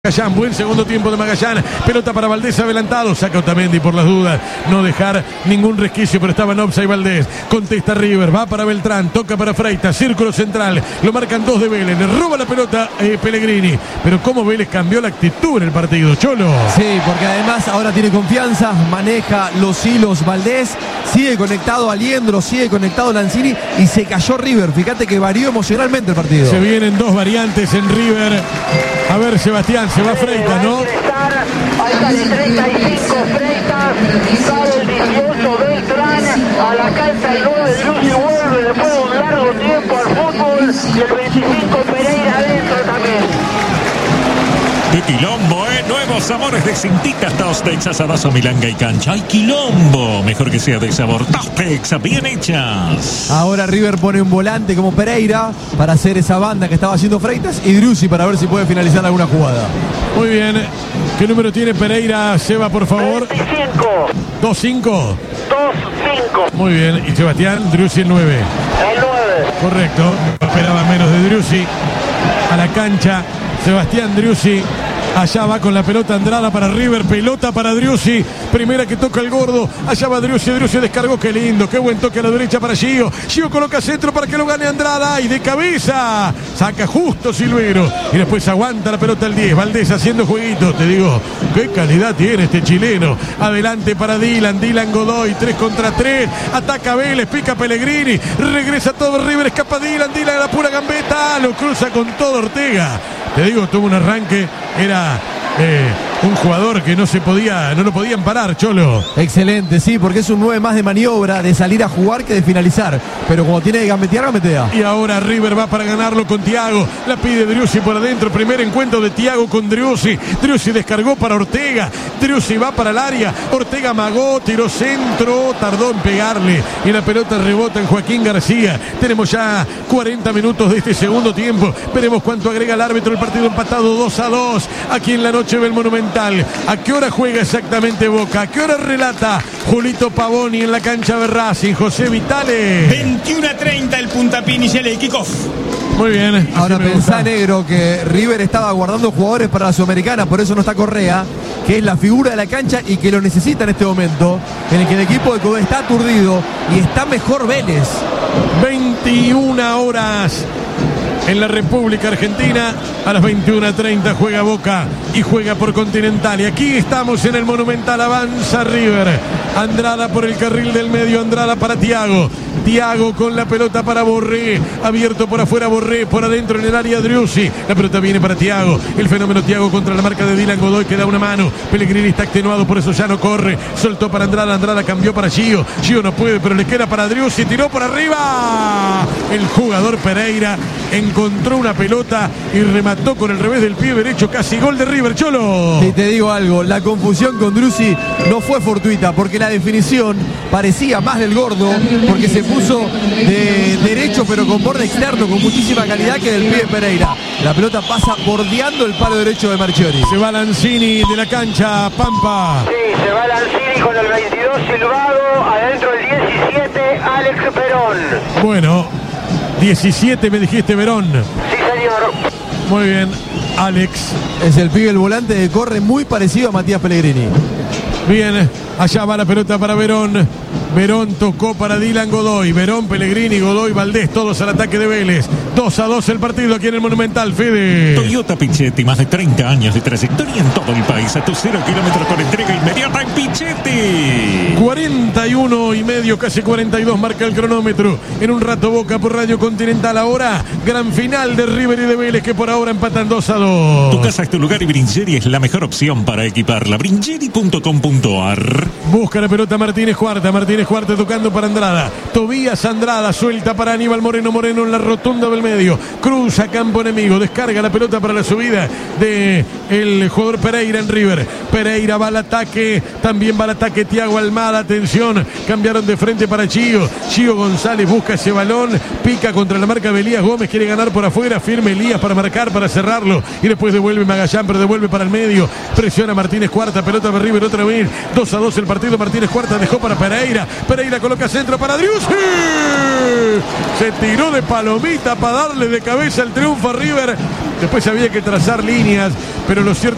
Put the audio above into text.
Magallán, buen segundo tiempo de Magallán, pelota para Valdés adelantado, saca Otamendi por las dudas, no dejar ningún resquicio, pero estaba en offside Valdés, contesta River, va para Beltrán, toca para Freitas, círculo central, lo marcan dos de Vélez, le roba la pelota Pellegrini, pero cómo Vélez cambió la actitud en el partido, Cholo. Sí, porque además ahora tiene confianza, maneja los hilos Valdés, sigue conectado Aliendro, sigue conectado Lanzini y se cayó River, fíjate que varió emocionalmente el partido. Se vienen dos variantes en River, a ver Sebastián, se va Freitas, ¿no? Ahí está el 35 Freitas, sale el 18 Beltrán, a la cancha el 9 Drusi vuelve después de un largo tiempo al fútbol y el 25 Pereira adentro también. ¡Qué quilombo, Nuevos sabores de cintitas Tostex, asadazo, milanga y cancha. ¡Ay, quilombo! Mejor que sea de sabor. Tostex, bien hechas. Ahora River pone un volante como Pereira para hacer esa banda que estaba haciendo Freitas y Drusi para ver si puede finalizar alguna jugada. Muy bien. ¿Qué número tiene Pereira, Seba, por favor? 25. 2-5. 2-5. Muy bien. Y Sebastián, Drusi el 9. El 9. Correcto. Esperaba menos de Drusi. A la cancha, Sebastián Drusi. Allá va con la pelota Andrada para River, pelota para Driussi, primera que toca el gordo, allá va Driussi descargó, qué lindo, qué buen toque a la derecha para Gio coloca centro para que lo gane Andrada y de cabeza, saca justo Silvero y después aguanta la pelota el 10, Valdés haciendo jueguito, te digo, qué calidad tiene este chileno, adelante para Dylan Godoy, 3 contra 3, ataca Vélez, pica Pellegrini, regresa todo River, escapa Dylan a la pura gambeta, lo cruza con todo Ortega. Te digo, tuvo un arranque, era un jugador que no lo podían parar, Cholo. Excelente, sí, porque es un 9 más de maniobra, de salir a jugar que de finalizar. Pero cuando tiene que gambetear, gambetea. Y ahora River va para ganarlo con Thiago. La pide Driussi por adentro. Primer encuentro de Thiago con Driussi. Driussi descargó para Ortega. Driussi va para el área. Ortega amagó, tiró centro, tardó en pegarle. Y la pelota rebota en Joaquín García. Tenemos ya 40 minutos de este segundo tiempo. Veremos cuánto agrega el árbitro. El partido empatado 2-2. Aquí en la noche del Monumental. ¿A qué hora juega exactamente Boca? ¿A qué hora relata Julito Pavoni en la cancha de Racing? José Vitale. 21:30 el puntapié inicial del kickoff. Muy bien. Ahora pensá, negro, que River estaba guardando jugadores para la Sudamericana, por eso no está Correa, que es la figura de la cancha y que lo necesita en este momento, en el que el equipo de Kobe está aturdido y está mejor Vélez. 21 horas. En la República Argentina, a las 21:30 juega Boca y juega por Continental. Y aquí estamos en el Monumental, avanza River. Andrada por el carril del medio, Andrada para Thiago. Thiago con la pelota para Borré, abierto por afuera Borré, por adentro en el área Driussi. La pelota viene para Thiago, el fenómeno Thiago contra la marca de Dylan Godoy que da una mano. Pellegrini está extenuado, por eso ya no corre. Soltó para Andrada, Andrada cambió para Gio no puede, pero le queda para Driussi, tiró por arriba. El jugador Pereira encontró una pelota y remató con el revés del pie derecho, casi gol de River, Cholo. Y te digo algo, la confusión con Driussi no fue fortuita, porque la definición parecía más del gordo, porque se puso de derecho pero con borde externo, con muchísima calidad, que del pie de Pereira. La pelota pasa bordeando el palo derecho de Marchiori. Se va Lanzini de la cancha, Pampa. Sí, se va Lanzini con el 22 silbado, adentro el 17 Alex Perón. Bueno, 17 me dijiste, Verón. Sí, señor. Muy bien, Alex. Es el pibe, el volante, que corre muy parecido a Matías Pellegrini. Bien, allá va la pelota para Verón. Verón tocó para Dylan Godoy. Verón, Pellegrini, Godoy, Valdés, todos al ataque de Vélez. 2-2 el partido aquí en el Monumental, Fede. Toyota Pichetti, más de 30 años de trayectoria en todo el país. A tus 0 kilómetros con entrega inmediata en Pichetti. 41 y medio, casi 42 marca el cronómetro. En un rato Boca por Radio Continental. Ahora, gran final de River y de Vélez, que por ahora empatan 2-2. Tu casa es tu lugar y Bringeri es la mejor opción para equiparla. Bringeri.com.ar. Busca la pelota Martínez Cuarta tocando para Andrada. Tobías Andrada suelta para Aníbal Moreno en la rotunda del medio. Cruza campo enemigo, descarga la pelota para la subida de el jugador Pereira en River. Pereira va al ataque, también va al ataque Thiago Almada, atención, cambiaron de frente para Gio González busca ese balón, pica contra la marca de Elías Gómez, quiere ganar por afuera, firme Elías para marcar, para cerrarlo, y después devuelve Magallán, pero devuelve para el medio, presiona Martínez Cuarta, pelota para River otra vez, 2-2 el partido. Martínez Cuarta dejó para Pereira coloca centro para Driussi, se tiró de palomita para darle de cabeza el triunfo a River. Después había que trazar líneas, pero lo cierto